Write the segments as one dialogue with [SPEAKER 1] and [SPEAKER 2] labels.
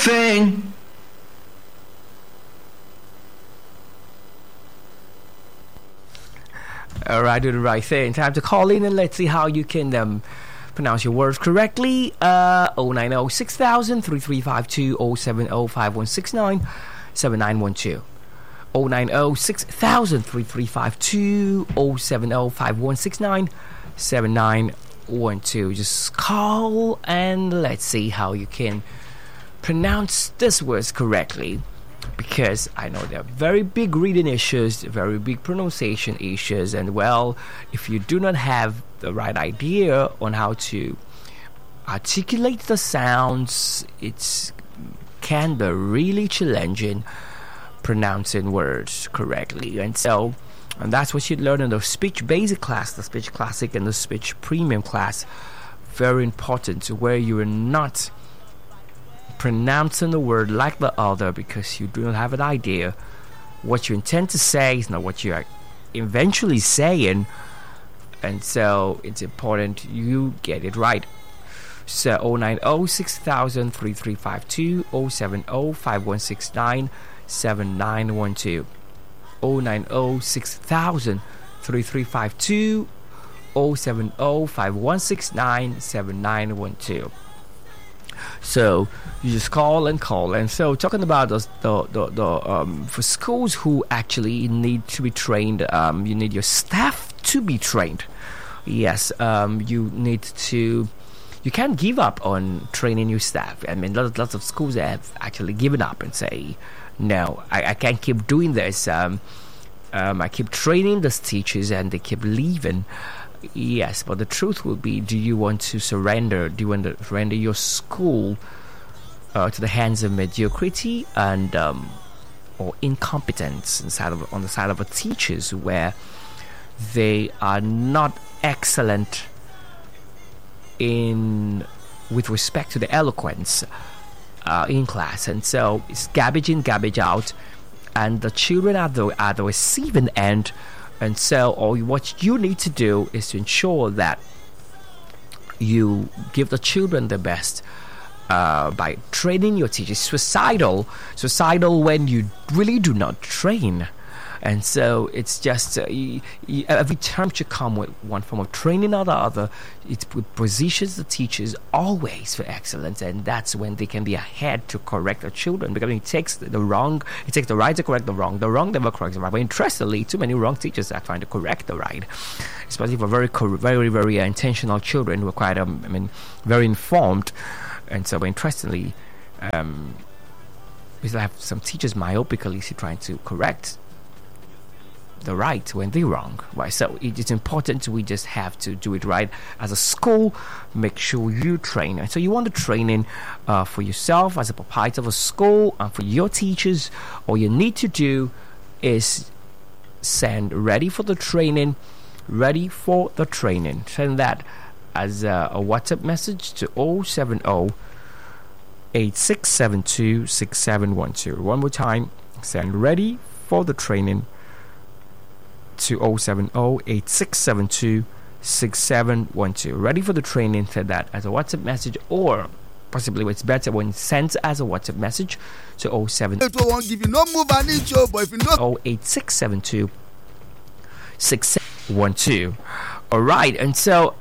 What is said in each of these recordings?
[SPEAKER 1] thing.
[SPEAKER 2] Alright, do the right thing. Time to call in and let's see how you can pronounce your words correctly. 090 6000 3352 070 5169 7912. 090 6000 3352 070 5169 7912. Just call and let's see how you can pronounce this words correctly, because I know there are very big reading issues, very big pronunciation issues, and well, if you do not have the right idea on how to articulate the sounds, it can be really challenging pronouncing words correctly. And that's what you learn in the speech basic class, the speech classic, and the speech premium class. Very important, where you are not pronouncing the word like the other because you do not have an idea. What you intend to say is not what you are eventually saying, and so it's important you get it right. So 090 6000 3352 070 5169 7912. 090 6000 3352 070 5169 7912. So you just call. And so talking about the for schools who actually need to be trained, you need your staff to be trained. Yes, you can't give up on training your staff. I mean, lots of schools have actually given up and say, no, I can't keep doing this. I keep training these teachers and they keep leaving. Yes, but the truth will be, do you want to surrender? Do you want to surrender your school to the hands of mediocrity and or incompetence on the side of the teachers, where they are not excellent with respect to the eloquence in class, and so it's garbage in, garbage out, and the children are the receiving end. And so what you need to do is to ensure that you give the children the best by training your teachers. Suicidal when you really do not train. And so it's just every term should come with one form of training or the other. It positions the teachers always for excellence, and that's when they can be ahead to correct the children. Because it takes the right to correct the wrong never corrects the right. But interestingly, too many wrong teachers are trying to correct the right, especially for very, very intentional children who are quite, very informed. And so, interestingly, we still have some teachers myopically trying to correct the right when they're wrong, right? So it's important we just have to do it right as a school. Make sure you train, and so you want the training for yourself as a proprietor of a school and for your teachers. All you need to do is send ready for the training. Send that as a WhatsApp message to 070 8672 6712. One more time, send ready for the training to 070 8672 6712. Ready for the training, said that as a WhatsApp message, or possibly it's better when sent as a WhatsApp message to 070 8672 6712. Alright, and so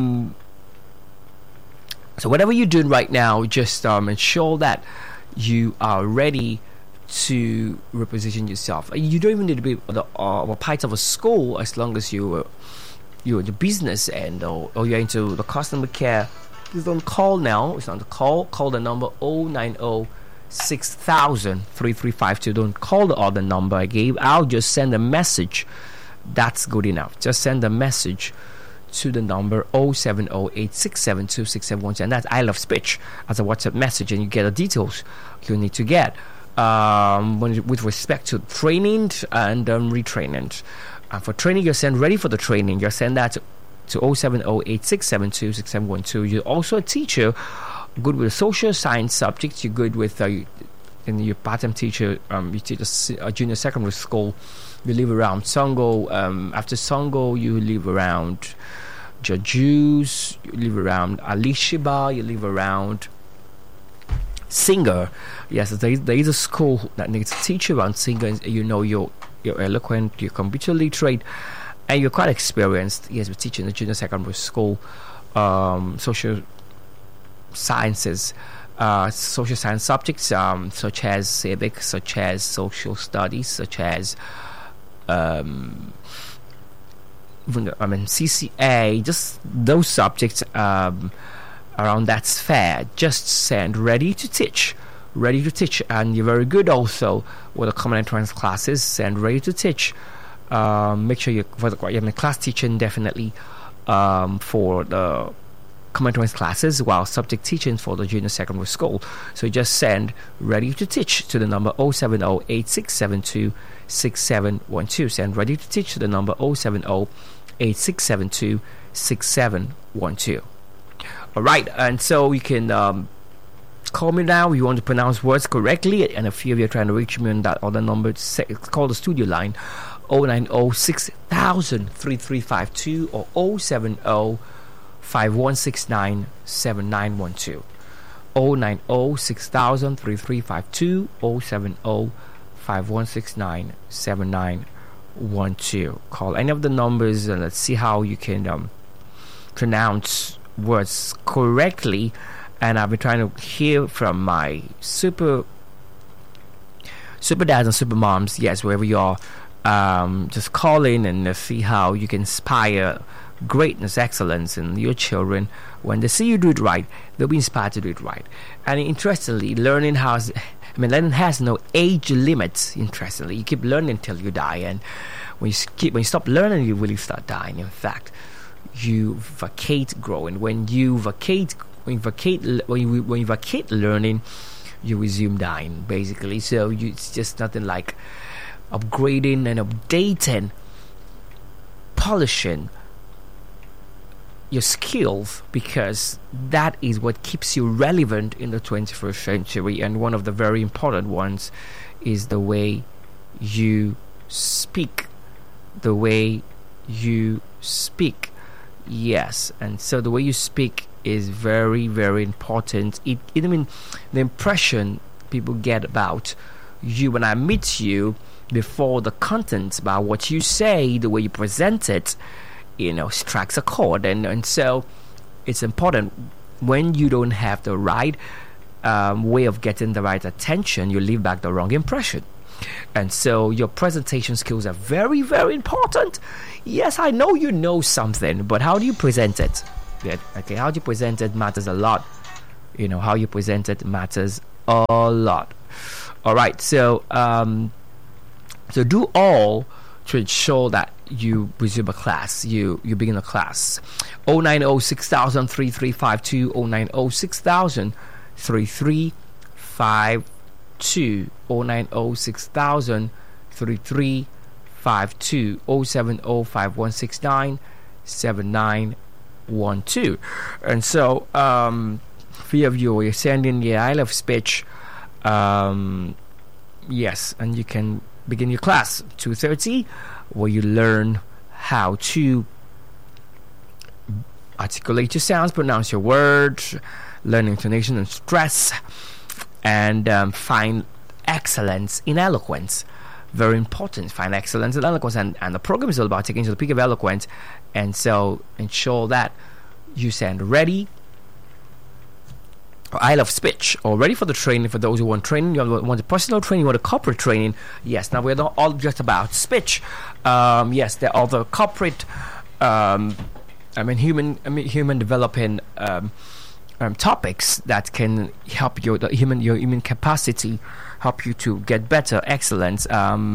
[SPEAKER 2] so whatever you're doing right now, just ensure that you are ready to reposition yourself. You don't even need to be a part of a school, as long as you're in the business and or you're into the customer care. Please don't call now. It's not the call. Call the number 090 6000 3352. Don't call the other number I gave. I'll just send a message. That's good enough. Just send a message to the number 070 8672 6712, and that's I Love Speech as a WhatsApp message, and you get the details you need to get with respect to training and retraining. For training, you send ready for the training. You send that to 070 8672 6712. You're also a teacher, good with social science subjects. You're good with and you're part-time teacher. You teach a junior secondary school. You live around Songo. After Songo, you live around Jajus. You live around Alishiba. You live around singer. Yes, there is a school that needs a teacher on singer. You know, you're eloquent, you're computer literate, and you're quite experienced. Yes, we're teaching the junior secondary school social sciences, social science subjects, such as civics, such as social studies, such as CCA, just those subjects around that sphere. Just send ready to teach, and you're very good also with the common entrance classes. Send ready to teach. Make sure you have class teaching definitely for the common entrance classes, while subject teaching for the junior secondary school. So just send ready to teach to the number 070-8672-6712. Send ready to teach to the number 070-8672-6712. All right, and so you can call me now. You want to pronounce words correctly, and a few of you are trying to reach me on that other number. Call the studio line 090-6000-3352 or 070-5169-7912. 090-6000-3352 070-5169-7912. Call any of the numbers and let's see how you can pronounce words correctly. And I've been trying to hear from my super dads and super moms. Yes, wherever you are, just call in and see how you can inspire greatness, excellence in your children. When they see you do it right, they'll be inspired to do it right. And interestingly, learning has no age limit. Interestingly, you keep learning until you die, and when you stop learning, you really start dying. In fact, you vacate growing. When you vacate learning, you resume dying, basically. So it's just nothing like upgrading and updating, polishing your skills, because that is what keeps you relevant in the 21st century. And one of the very important ones is the way you speak. Yes, and so the way you speak is very, very important. The impression people get about you when I meet you, before the content about what you say, the way you present it, strikes a chord. And so it's important. When you don't have the right way of getting the right attention, you leave back the wrong impression. And so your presentation skills are very, very important. Yes, I know you know something, but how do you present it? How do you present it matters a lot. How you present it matters a lot. All right, so do all to ensure that you resume a class, you begin a class. 090-6000-3352, 090-6000-3352, 090-6000-3352, 070-5169-7912. And so, few of you are sending the I Love Speech. Yes, and you can begin your class 2:30, where you learn how to articulate your sounds, pronounce your words, learn intonation and stress, and find excellence in eloquence. Very important. Find excellence in eloquence, and the program is all about taking to the peak of eloquence. And so ensure that you send ready or I Love Speech, or ready for the training. For those who want training, you want the personal training, you want the corporate training. Yes, now we're not all just about speech. Yes, there are other corporate human developing topics that can help your human capacity, help you to get better. Excellence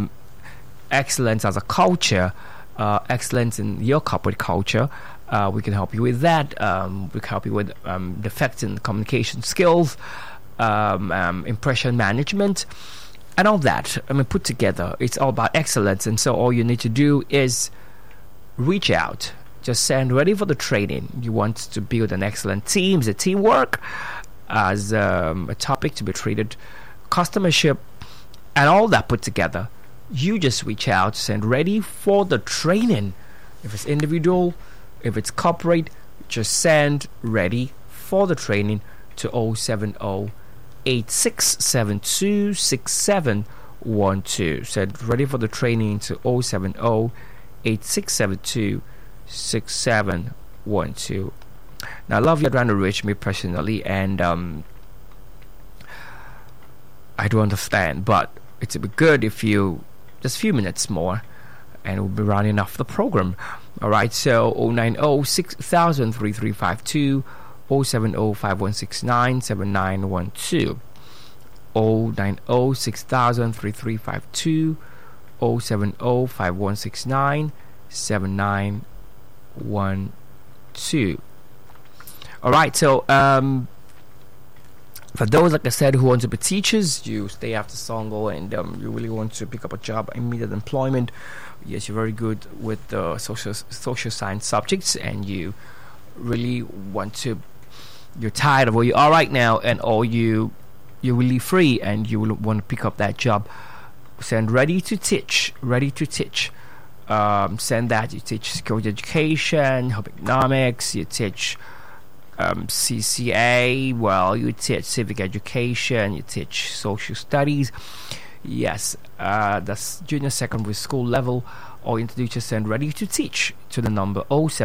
[SPEAKER 2] as a culture, excellence in your corporate culture. We can help you with that. We can help you with defects in communication skills, impression management, and all that. Put together, it's all about excellence. And so all you need to do is reach out. Just send ready for the training. You want to build an excellent team. It's a teamwork as a topic to be treated, customership, and all that put together. You just reach out, send ready for the training. If it's individual, if it's corporate, just send ready for the training to 070-8672-6712. 070-8672-6712. Send ready for the training to 070-8672-6712. Now, I love you trying to reach me personally, and I do understand, but it would be good if you just a few minutes more, and we'll be rounding off the program. Alright, so 090-6000-3352, 070-5169-7912, 090-6000-3352, 070-5169-7912. Alright, so for those, like I said, who want to be teachers, you stay after Songo, and you really want to pick up a job, immediate employment. Yes, you're very good with the social science subjects, and you really want to. You're tired of where you are right now, and you're really free, and you will want to pick up that job. Send ready to teach. Send that. You teach skills education, home economics. You teach CCA, well, you teach civic education, you teach social studies. Yes, that's junior secondary school level, or introduce your send ready to teach to the number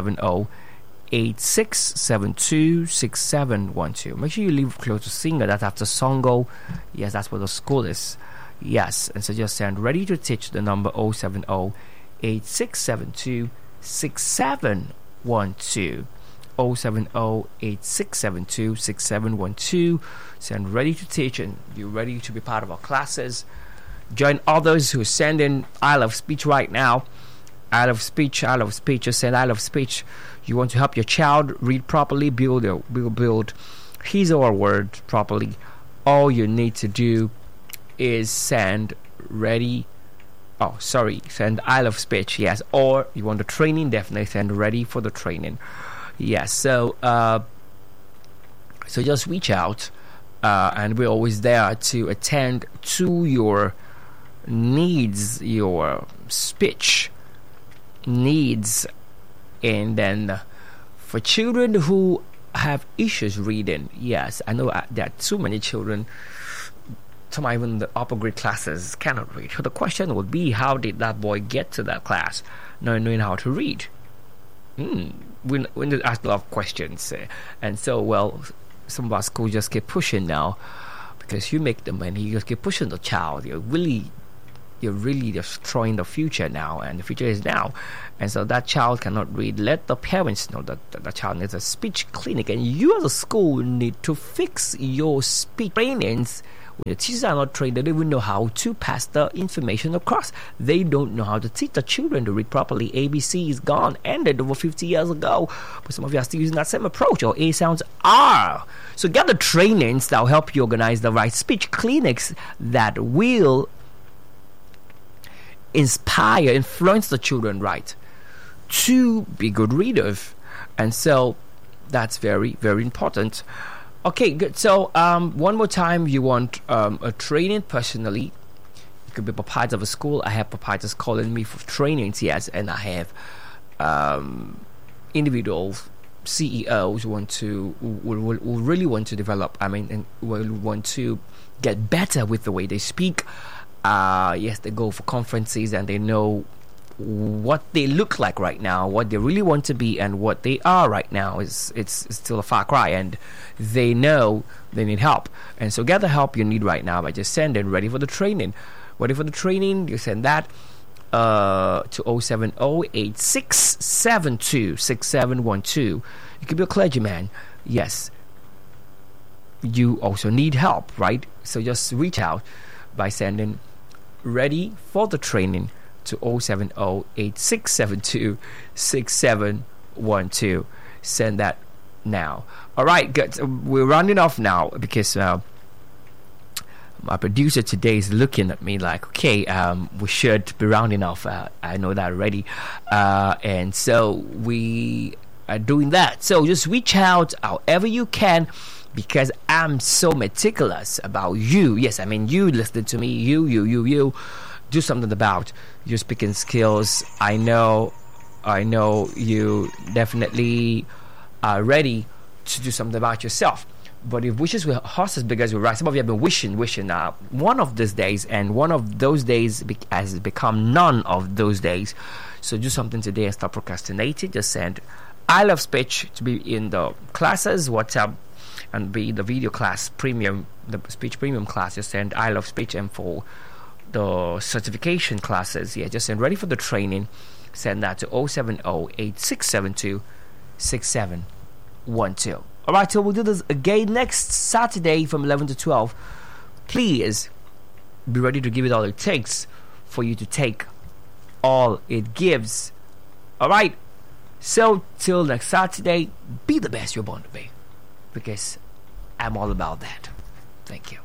[SPEAKER 2] 070-8672-6712. Make sure you live close to Singer, that's after Songo. Yes, that's where the school is. Yes, and so just send ready to teach to the number 070-8672-6712. 070-8672-6712. Send ready to teach, and you're ready to be part of our classes. Join others who send in I Love Speech right now. I Love Speech. Just send I Love Speech. You want to help your child read properly, build his or her word properly. All you need to do is send I Love Speech, yes. Or you want the training, definitely send ready for the training. Yes, so just reach out, and we're always there to attend to your needs, your speech needs. And then for children who have issues reading, yes, I know there are too many children, some even the upper grade classes cannot read. So the question would be, how did that boy get to that class not knowing how to read? We ask a lot of questions, and so, well, some of our schools just keep pushing now, because you make the money, you just keep pushing the child. You're really destroying the future now, and the future is now, and so that child cannot read. Let the parents know that the child needs a speech clinic, and you as a school need to fix your speech trainings. When the teachers are not trained, they don't even know how to pass the information across. They don't know how to teach the children to read properly. ABC is gone, ended over 50 years ago. But some of you are still using that same approach, or A sounds R. So get the trainings that will help you organize the right speech clinics that will influence the children right to be good readers. And so that's very, very important. Okay, good. So one more time, you want a training personally. It could be proprietors of a school. I have proprietors calling me for trainings, yes, and I have individual CEOs who really want to develop. And will want to get better with the way they speak. Yes, they go for conferences, and they know what they look like right now, what they really want to be, and what they are right now it's still a far cry, and they know they need help. And so get the help you need right now by just sending ready for the training. You send that to 070-8672-6712. You could be a clergyman, yes. You also need help, right? So just reach out by sending ready for the training to 070-8672-6712. Send that now. All right, good. We're rounding off now, because my producer today is looking at me like, okay, we should be rounding off. I know that already. And so we are doing that. So just reach out however you can, because I'm so meticulous about you. Yes, I mean you listening to me. You. Do something about your speaking skills. I know you definitely are ready to do something about yourself. But if wishes were horses, beggars will rise. Some of you have been wishing. One of these days, and one of those days has become none of those days. So do something today and stop procrastinating. Just send I Love Speech to be in the classes, WhatsApp, and be the video class premium, the speech premium class. Just send I Love Speech, and for the certification classes, just send ready for the training. Send that to 070-8672-6712. Alright, so we'll do this again next Saturday from 11 to 12. Please be ready to give it all it takes for you to take all it gives. Alright, so till next Saturday, be the best you're born to be, because I'm all about that. Thank you.